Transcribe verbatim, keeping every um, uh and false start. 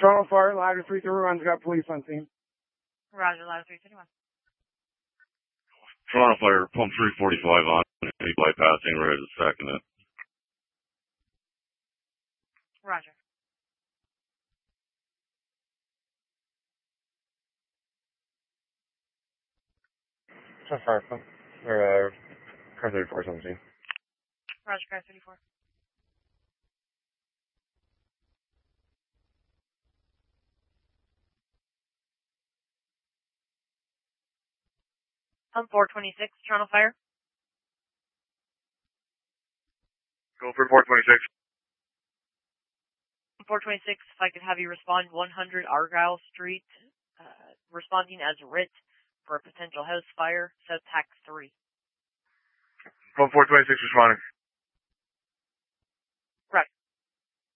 Toronto Fire, ladder three thirty-one's got police on scene. Roger, ladder three thirty-one. Toronto Fire, pump three forty-five on, bypassing right at the second. Roger. Toronto Fire, pump, or, uh, car thirty-four on scene. Roger, car thirty-four. Pump four twenty-six, Toronto Fire. Go for four twenty-six. four twenty-six, if I could have you respond one hundred Argyle Street, uh, responding as writ for a potential house fire, South Tax three. Pump four twenty-six responding.